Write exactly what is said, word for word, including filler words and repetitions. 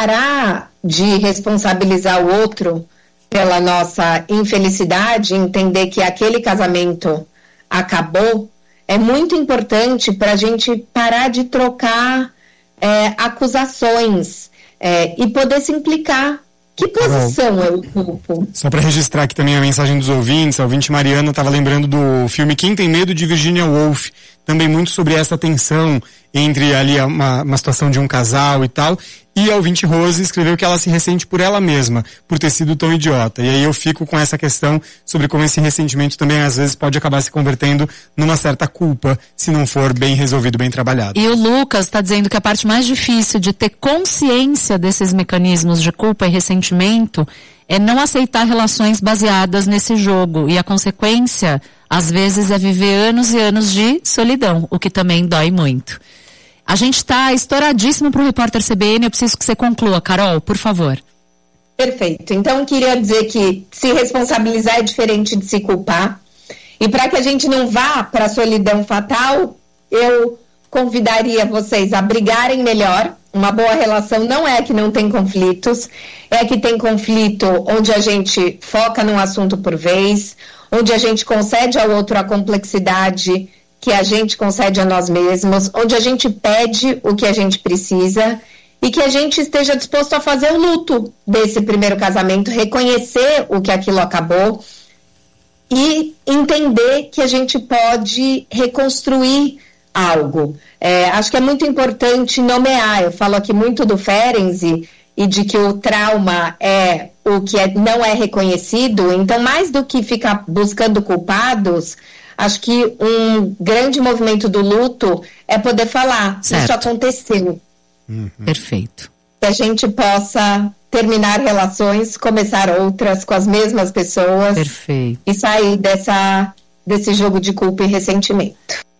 parar de responsabilizar o outro pela nossa infelicidade, entender que aquele casamento acabou, é muito importante para a gente parar de trocar é, acusações é, e poder se implicar. Que posição eu ocupo? Só para registrar aqui também a mensagem dos ouvintes, a ouvinte Mariana estava lembrando do filme Quem Tem Medo, de Virginia Woolf, também muito sobre essa tensão entre ali uma, uma situação de um casal e tal, e a ouvinte Rose escreveu que ela se ressente por ela mesma, por ter sido tão idiota, e aí eu fico com essa questão sobre como esse ressentimento também às vezes pode acabar se convertendo numa certa culpa, se não for bem resolvido, bem trabalhado. E o Lucas está dizendo que a parte mais difícil de ter consciência desses mecanismos de culpa e ressentimento é não aceitar relações baseadas nesse jogo, e a consequência, às vezes, é viver anos e anos de solidão, o que também dói muito. A gente está estouradíssimo para o Repórter C B N, eu preciso que você conclua, Carol, por favor. Perfeito. Então, eu queria dizer que se responsabilizar é diferente de se culpar, e para que a gente não vá para a solidão fatal, eu convidaria vocês a brigarem melhor. Uma boa relação não é que não tem conflitos, é que tem conflito onde a gente foca num assunto por vez, onde a gente concede ao outro a complexidade que a gente concede a nós mesmos, onde a gente pede o que a gente precisa e que a gente esteja disposto a fazer o luto desse primeiro casamento, reconhecer o que aquilo acabou e entender que a gente pode reconstruir algo. É, acho que é muito importante nomear. Eu falo aqui muito do Ferenczi e de que o trauma é o que é, não é reconhecido. Então, mais do que ficar buscando culpados, acho que um grande movimento do luto é poder falar, certo, isso aconteceu. Uhum. Perfeito. Que a gente possa terminar relações, começar outras com as mesmas pessoas. Perfeito. E sair dessa, desse jogo de culpa e ressentimento.